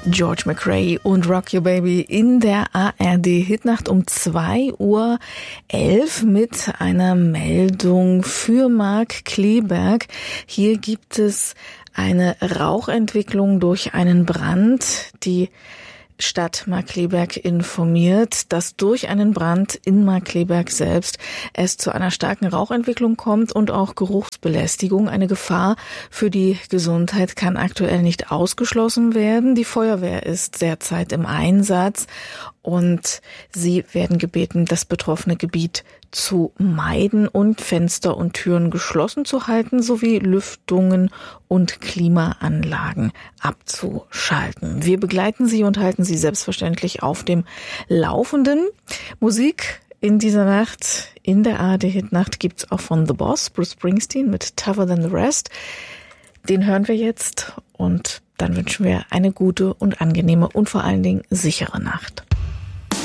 George McRae und Rock Your Baby in der ARD-Hitnacht um 2:11 Uhr mit einer Meldung für Mark Kleberg. Hier gibt es eine Rauchentwicklung durch einen Brand. Die Stadt Markkleeberg informiert, dass durch einen Brand in Markkleeberg selbst es zu einer starken Rauchentwicklung kommt und auch Geruchsbelästigung. Eine Gefahr für die Gesundheit kann aktuell nicht ausgeschlossen werden. Die Feuerwehr ist derzeit im Einsatz und sie werden gebeten, das betroffene Gebiet zu meiden und Fenster und Türen geschlossen zu halten, sowie Lüftungen und Klimaanlagen abzuschalten. Wir begleiten Sie und halten Sie selbstverständlich auf dem Laufenden. Musik in dieser Nacht, in der ARD-Hitnacht, gibt's auch von The Boss, Bruce Springsteen mit Tougher Than the Rest. Den hören wir jetzt und dann wünschen wir eine gute und angenehme und vor allen Dingen sichere Nacht.